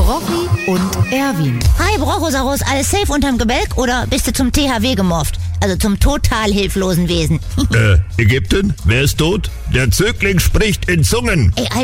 Brochi und Erwin. Hi Brochosaurus, alles safe unterm Gebälk oder bist du zum THW gemorpht? Also zum total hilflosen Wesen. Ägypten? Wer ist tot? Der Zögling spricht in Zungen. Ey,